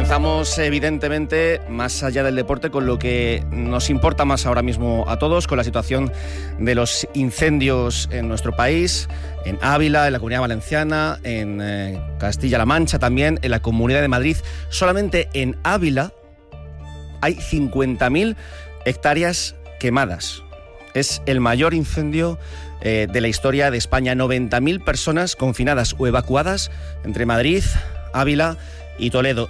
Comenzamos, evidentemente, más allá del deporte, con lo que nos importa más ahora mismo a todos, con la situación de los incendios en nuestro país, en Ávila, en la Comunidad Valenciana, en Castilla-La Mancha también, en la Comunidad de Madrid. Solamente en Ávila hay 50.000 hectáreas quemadas. Es el mayor incendio de la historia de España. 90.000 personas confinadas o evacuadas entre Madrid, Ávila y Toledo.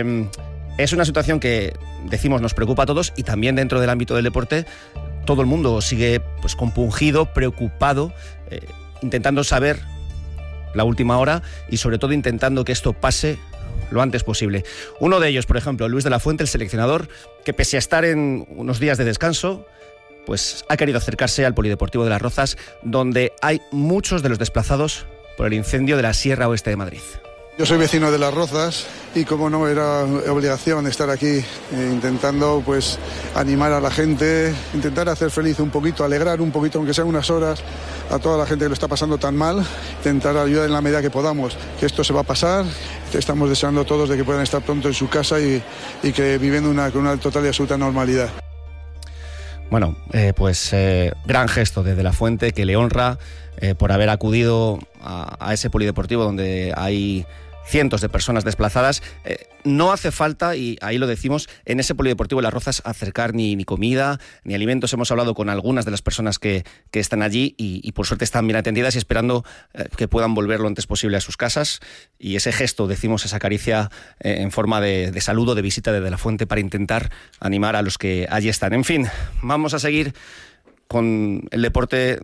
Es una situación que, decimos, nos preocupa a todos, y también dentro del ámbito del deporte todo el mundo sigue pues compungido, preocupado, intentando saber la última hora y sobre todo intentando que esto pase lo antes posible. Uno de ellos, por ejemplo, Luis de la Fuente, el seleccionador, que pese a estar en unos días de descanso, pues ha querido acercarse al Polideportivo de Las Rozas, donde hay muchos de los desplazados por el incendio de la Sierra Oeste de Madrid. Yo soy vecino de Las Rozas y, como no, era obligación estar aquí intentando pues animar a la gente, intentar hacer feliz un poquito, alegrar un poquito, aunque sean unas horas, a toda la gente que lo está pasando tan mal, intentar ayudar en la medida que podamos, que esto se va a pasar. Estamos deseando todos de que puedan estar pronto en su casa y que viviendo con una total y absoluta normalidad. Bueno, gran gesto desde La Fuente, que le honra por haber acudido a ese polideportivo donde hay cientos de personas desplazadas. No hace falta, y ahí lo decimos, en ese polideportivo de Las Rozas acercar ni comida, ni alimentos. Hemos hablado con algunas de las personas que están allí y por suerte están bien atendidas y esperando que puedan volver lo antes posible a sus casas. Y ese gesto, decimos, esa caricia en forma de saludo, de visita desde La Fuente, para intentar animar a los que allí están. En fin, vamos a seguir con el deporte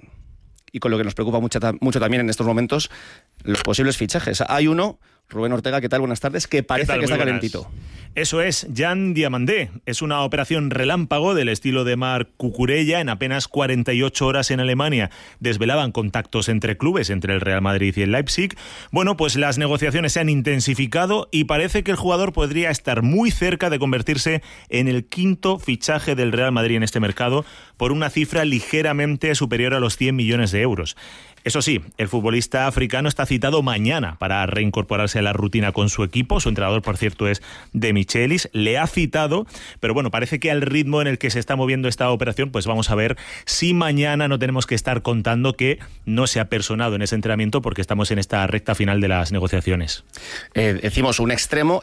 y con lo que nos preocupa mucho también en estos momentos, los posibles fichajes. Hay uno, Rubén Ortega, ¿qué tal? Buenas tardes, que parece que está calentito. Eso es, Jan Diamandé. Es una operación relámpago del estilo de Marc Cucurella. En apenas 48 horas en Alemania desvelaban contactos entre clubes, entre el Real Madrid y el Leipzig. Bueno, pues las negociaciones se han intensificado y parece que el jugador podría estar muy cerca de convertirse en el quinto fichaje del Real Madrid en este mercado, por una cifra ligeramente superior a los 100 millones de euros. Eso sí, el futbolista africano está citado mañana para reincorporarse a la rutina con su equipo. Su entrenador, por cierto, es De Michelis. Le ha citado, pero bueno, parece que al ritmo en el que se está moviendo esta operación, pues vamos a ver si mañana no tenemos que estar contando que no se ha personado en ese entrenamiento, porque estamos en esta recta final de las negociaciones. Decimos un extremo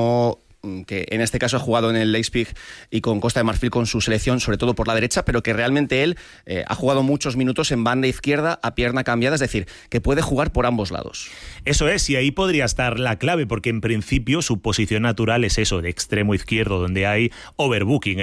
que en este caso ha jugado en el Leipzig y con Costa de Marfil con su selección, sobre todo por la derecha, pero que realmente él ha jugado muchos minutos en banda izquierda a pierna cambiada, es decir, que puede jugar por ambos lados. Eso es, y ahí podría estar la clave, porque en principio su posición natural es eso, de extremo izquierdo, donde hay overbooking